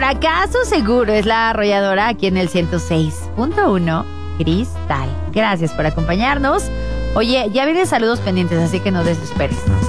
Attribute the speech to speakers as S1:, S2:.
S1: Fracaso seguro es la arrolladora aquí en el 106.1 Cristal. Gracias por acompañarnos. Oye, ya vienen saludos pendientes, así que no desesperes.